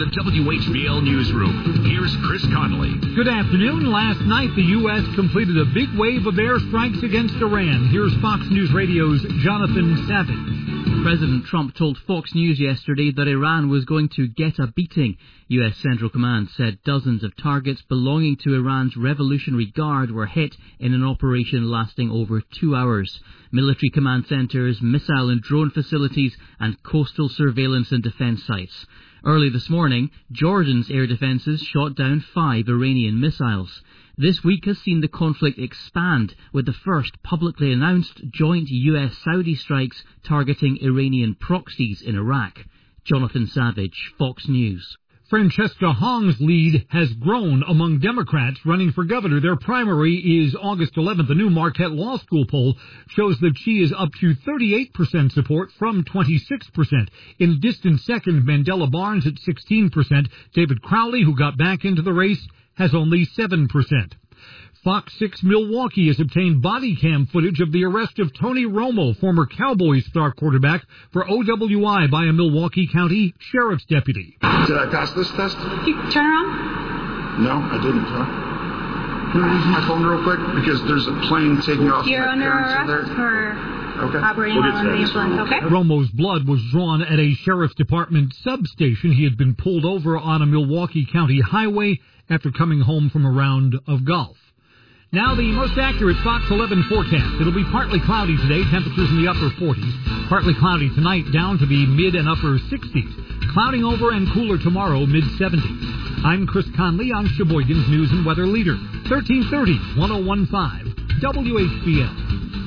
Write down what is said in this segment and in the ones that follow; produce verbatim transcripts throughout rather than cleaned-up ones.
the W H B L Newsroom, here's Chris Connolly. Good afternoon. Last night, the U S completed a big wave of airstrikes against Iran. Here's Fox News Radio's Jonathan Savage. President Trump told Fox News yesterday that Iran was going to get a beating. U S Central Command said dozens of targets belonging to Iran's Revolutionary Guard were hit in an operation lasting over two hours. Military command centers, missile and drone facilities, and coastal surveillance and defense sites. Early this morning, Jordan's air defenses shot down five Iranian missiles. This week has seen the conflict expand, with the first publicly announced joint U S Saudi strikes targeting Iranian proxies in Iraq. Jonathan Savage, Fox News. Francesca Hong's lead has grown among Democrats running for governor. Their primary is August eleventh. The new Marquette Law School poll shows that she is up to thirty-eight percent support from twenty-six percent. In distant second, Mandela Barnes at sixteen percent. David Crowley, who got back into the race, has only seven percent. Fox six Milwaukee has obtained body cam footage of the arrest of Tony Romo, former Cowboys star quarterback, for O W I by a Milwaukee County sheriff's deputy. Did I pass this test? You turn around? No, I didn't, huh? Can I use my phone real quick? Because there's a plane taking off. You're my under parents arrest are for okay. operating We'll while in the ambulance, okay? Romo's blood was drawn at a sheriff's department substation. He had been pulled over on a Milwaukee County highway after coming home from a round of golf. Now the most accurate Fox eleven forecast. It'll be partly cloudy today, temperatures in the upper forties. Partly cloudy tonight, down to the mid and upper sixties. Clouding over and cooler tomorrow, mid seventies. I'm Chris Conley on Sheboygan's News and Weather Leader. thirteen thirty, ten fifteen, W H B L.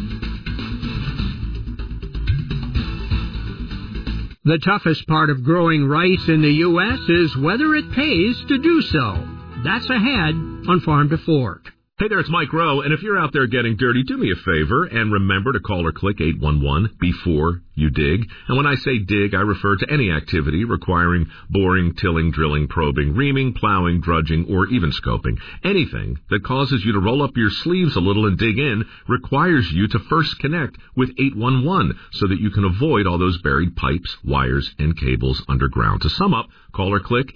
The toughest part of growing rice in the U S is whether it pays to do so. That's ahead on Farm to Fork. Hey there, it's Mike Rowe, and if you're out there getting dirty, do me a favor and remember to call or click eight one one before you dig. And when I say dig, I refer to any activity requiring boring, tilling, drilling, probing, reaming, plowing, drudging, or even scoping. Anything that causes you to roll up your sleeves a little and dig in requires you to first connect with eight one one so that you can avoid all those buried pipes, wires, and cables underground. To sum up, call or click